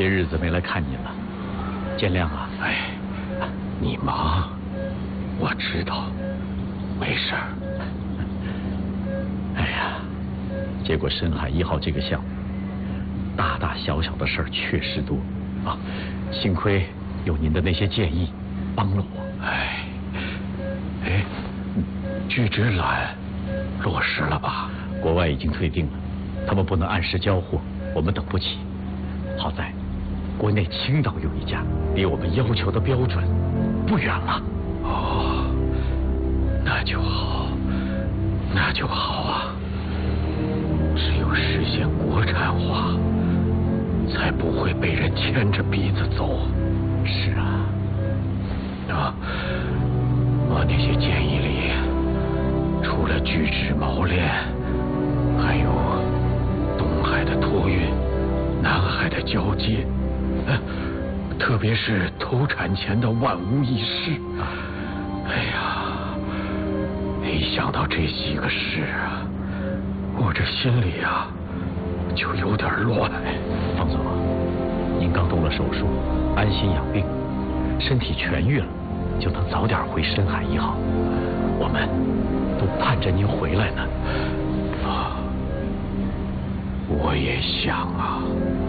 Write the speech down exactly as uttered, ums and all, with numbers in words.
些日子没来看您了，见谅啊。 哎，你忙，我知道，没事儿。 哎呀，结果深海一号这个项目，大大小小的事儿确实多啊，幸亏有您的那些建议，帮了我。 哎，哎，拒之揽落实了吧？ 国外已经退订了，他们不能按时交货，我们等不起。好在国内青岛有一家，离我们要求的标准不远了。 哦，那就好，那就好啊！只有实现国产化，才不会被人牵着鼻子走。 是啊， 啊，我那些建议里，除了拒止锚链，还有东海的托运、南海的交接，呃，特别是投产前的万无一失。哎呀，一想到这几个事啊，我这心里啊就有点乱。 方总，您刚动了手术，安心养病，身体痊愈了，就能早点回深海一号。我们都盼着您回来呢。 啊，我也想啊。